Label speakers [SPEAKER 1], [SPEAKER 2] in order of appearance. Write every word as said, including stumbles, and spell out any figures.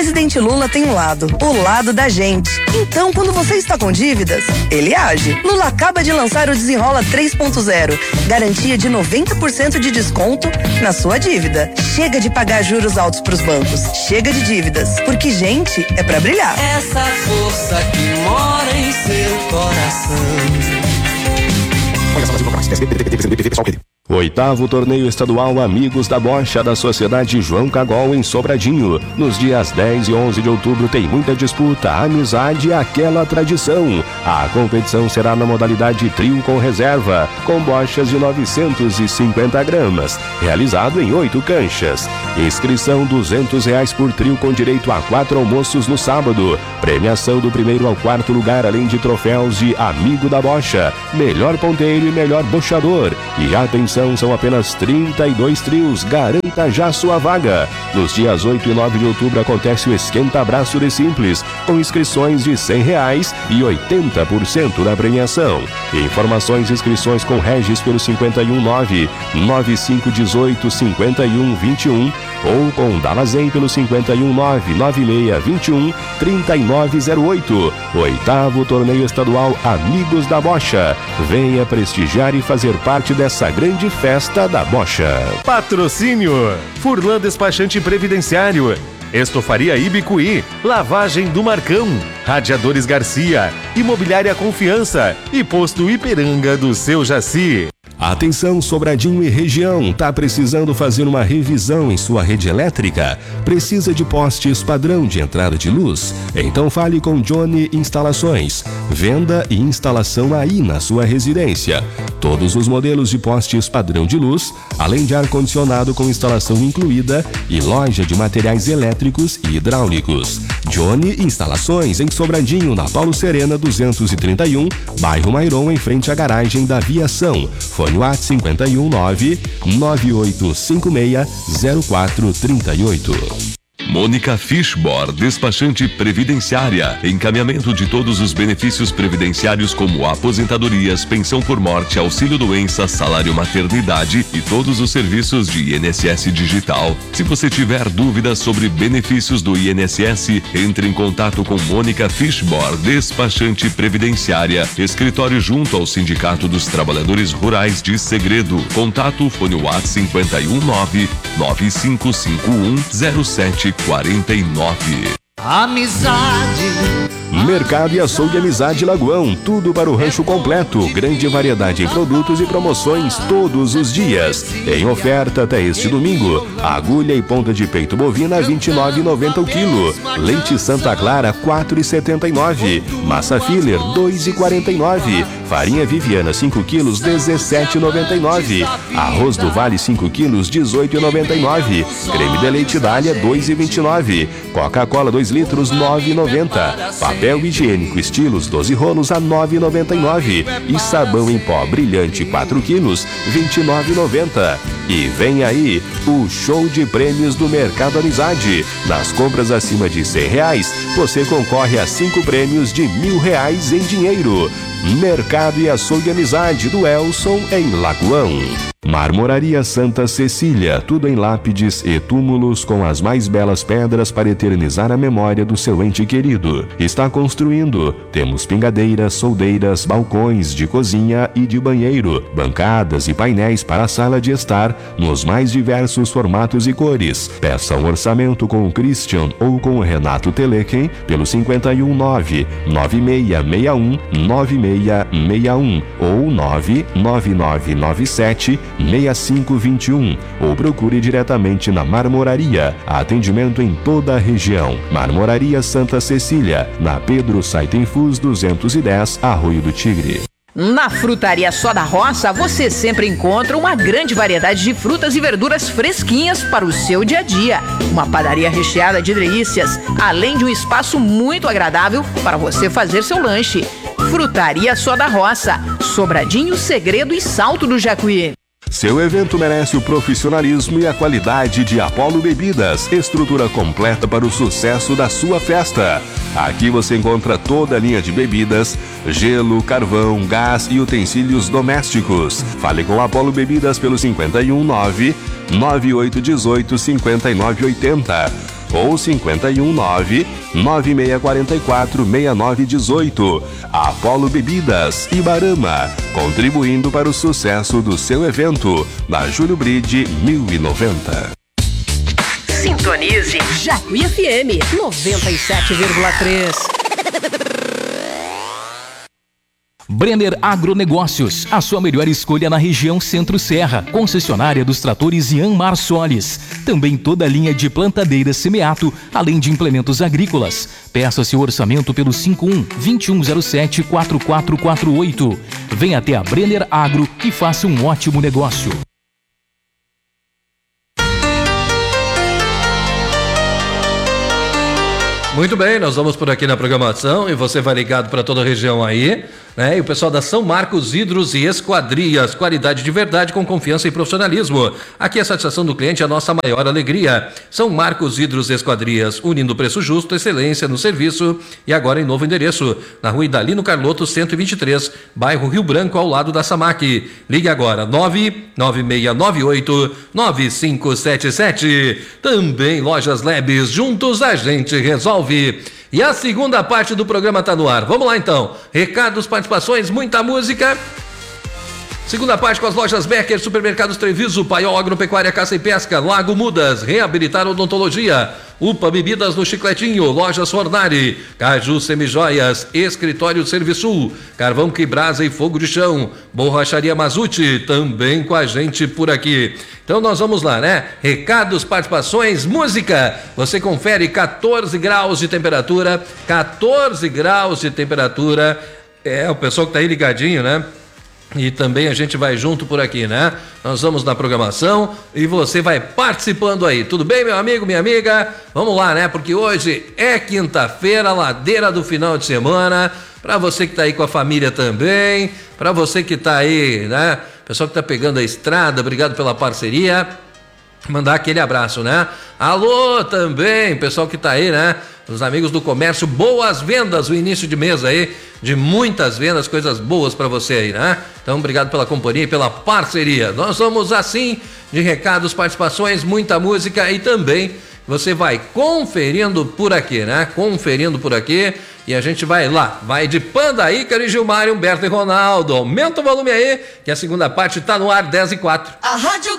[SPEAKER 1] presidente Lula tem um lado, o lado da gente. Então, quando você está com dívidas, ele age. Lula acaba de lançar o Desenrola três ponto zero. Garantia de noventa por cento de desconto na sua dívida. Chega de pagar juros altos pros bancos. Chega de dívidas, porque gente é pra brilhar.
[SPEAKER 2] Essa força que mora em seu coração.
[SPEAKER 3] Oitavo Torneio Estadual Amigos da Bocha da Sociedade João Cagol em Sobradinho. Nos dias dez e onze de outubro tem muita disputa, amizade e aquela tradição. A competição será na modalidade trio com reserva, com bochas de novecentos e cinquenta gramas, realizado em oito canchas. Inscrição duzentos reais por trio com direito a quatro almoços no sábado. Premiação do primeiro ao quarto lugar, além de troféus de Amigo da Bocha, melhor ponteiro e melhor bochador. E atenção, são apenas trinta e dois trios, garanta já sua vaga. Nos dias oito e nove de outubro acontece o Esquenta-Abraço de Simples, com inscrições de cem reais e oitenta por cento da premiação. Informações e inscrições com Regis pelo cinquenta e um nove, nove cinco um oito, cinquenta e um vinte e um ou com Dalazen pelo cinquenta e um nove, nove seis vinte e um, trinta e nove zero oito. Oitavo Torneio Estadual Amigos da Bocha. Venha prestigiar e fazer parte dessa grande festa da bocha.
[SPEAKER 4] Patrocínio: Furlan Despachante Previdenciário, Estofaria Ibicuí, Lavagem do Marcão, Radiadores Garcia, Imobiliária Confiança e Posto Ipiranga do seu Jaci.
[SPEAKER 3] Atenção, Sobradinho e região, tá precisando fazer uma revisão em sua rede elétrica? Precisa de postes padrão de entrada de luz? Então fale com Johnny Instalações. Venda e instalação aí na sua residência. Todos os modelos de postes padrão de luz, além de ar-condicionado com instalação incluída e loja de materiais elétricos e hidráulicos. Johnny Instalações em Sobradinho, na Paulo Serena duzentos e trinta e um, bairro Mairon, em frente à garagem da Viação. Fone WhatsApp cinquenta e um nove, nove oito cinco seis, zero quatro três oito.
[SPEAKER 5] Mônica Fishbor, despachante previdenciária, encaminhamento de todos os benefícios previdenciários como aposentadorias, pensão por morte, auxílio-doença, salário maternidade e todos os serviços de I N S S digital. Se você tiver dúvidas sobre benefícios do I N S S, entre em contato com Mônica Fishbor, despachante previdenciária, escritório junto ao Sindicato dos Trabalhadores Rurais de Segredo. Contato fone WhatsApp cinquenta e um nove, nove cinco cinco um, zero sete quarenta e nove.
[SPEAKER 2] Amizade.
[SPEAKER 3] Mercado e Açougue Amizade Lagoão, tudo para o rancho completo, grande variedade em produtos e promoções todos os dias. Em oferta até este domingo, agulha e ponta de peito bovina vinte e nove reais e noventa centavos o quilo, leite Santa Clara quatro reais e setenta e nove centavos, massa filler dois reais e quarenta e nove centavos, farinha Viviana cinco quilos dezessete reais e noventa e nove centavos, arroz do Vale cinco quilos dezoito reais e noventa e nove centavos, creme de leite Dália dois reais e vinte e nove centavos, Coca-Cola dois litros nove reais e noventa centavos, papel higiênico estilos doze rolos a nove reais e noventa e nove centavos e sabão em pó brilhante quatro quilos vinte e nove reais e noventa centavos. E vem aí o show de prêmios do Mercado Amizade. Nas compras acima de cem reais, você concorre a cinco prêmios de mil reais em dinheiro. Mercado e Açougue Amizade do Elson em Lagoão. Marmoraria Santa Cecília, tudo em lápides e túmulos com as mais belas pedras para eternizar a memória do seu ente querido. Está construindo. Temos pingadeiras, soldeiras, balcões de cozinha e de banheiro, bancadas e painéis para a sala de estar nos mais diversos formatos e cores. Peça um orçamento com o Christian ou com o Renato Telequem pelo cinquenta e um nove, nove seis seis um, nove seis seis um ou nove nove nove nove sete, seis cinco dois um ou procure diretamente na Marmoraria. Atendimento em toda a região. Marmoraria Santa Cecília, na Pedro Saitenfus duzentos e dez, Arroio do Tigre.
[SPEAKER 6] Na Frutaria Só da Roça, você sempre encontra uma grande variedade de frutas e verduras fresquinhas para o seu dia a dia. Uma padaria recheada de delícias, além de um espaço muito agradável para você fazer seu lanche. Frutaria Só da Roça, Sobradinho, Segredo e Salto do Jacuí.
[SPEAKER 3] Seu evento merece o profissionalismo e a qualidade de Apollo Bebidas, estrutura completa para o sucesso da sua festa. Aqui você encontra toda a linha de bebidas, gelo, carvão, gás e utensílios domésticos. Fale com Apollo Bebidas pelo cinquenta e um nove, nove oito um oito, cinquenta e nove oitenta. ou cinco um nove, nove seis quatro quatro, seis nove um oito. Apolo Bebidas, Ibarama, contribuindo para o sucesso do seu evento, na Júlio Bride mil e noventa.
[SPEAKER 6] Sintonize Jacuí F M noventa e sete vírgula três.
[SPEAKER 7] Brenner Agronegócios, a sua melhor escolha na região Centro-Serra, concessionária dos tratores Yanmar Solis. Também toda a linha de plantadeiras Semeato, além de implementos agrícolas. Peça seu orçamento pelo cinco um, dois um zero sete, quatro quatro quatro oito. Venha até a Brenner Agro e faça um ótimo negócio.
[SPEAKER 8] Muito bem, nós vamos por aqui na programação e você vai ligado para toda a região aí, né? E o pessoal da São Marcos Hidros e Esquadrias, qualidade de verdade com confiança e profissionalismo. Aqui a satisfação do cliente é a nossa maior alegria. São Marcos Hidros e Esquadrias, unindo preço justo, excelência no serviço e agora em novo endereço, na rua Idalino Carlotto cento e vinte e três, bairro Rio Branco, ao lado da Samac. Ligue agora, nove nove seis nove oito, nove cinco sete sete. Também Lojas Lebes, juntos a gente resolve. E a segunda parte do programa está no ar. Vamos lá então. Recados, participações, muita música. Segunda parte com as lojas Becker, Supermercados Treviso, Paiol Agropecuária, Caça e Pesca, Lago Mudas, Reabilitar Odontologia, UPA Bebidas no Chicletinho, Lojas Fornari, Caju Semijoias, Escritório Serviçul, Carvão Quibrasa e Fogo de Chão, Borracharia Mazuti, também com a gente por aqui. Então nós vamos lá, né? Recados, participações, música. Você confere quatorze graus de temperatura, quatorze graus de temperatura. É, o pessoal que tá aí ligadinho, né? E também a gente vai junto por aqui, né? Nós vamos na programação e você vai participando aí. Tudo bem, meu amigo, minha amiga? Vamos lá, né? Porque hoje é quinta-feira, ladeira do final de semana. Para você que tá aí com a família também, para você que tá aí, né? Pessoal que tá pegando a estrada, obrigado pela parceria. Mandar aquele abraço, né? Alô também, pessoal que tá aí, né? Os amigos do comércio, boas vendas, o início de mês aí, de muitas vendas, coisas boas para você aí, né? Então, obrigado pela companhia e pela parceria. Nós vamos assim, de recados, participações, muita música e também você vai conferindo por aqui, né? Conferindo por aqui e a gente vai lá, vai de Panda, Ícaro e Gilmar, Humberto e Ronaldo. Aumenta o volume aí, que a segunda parte tá no ar, dez e quatro.
[SPEAKER 2] A Rádio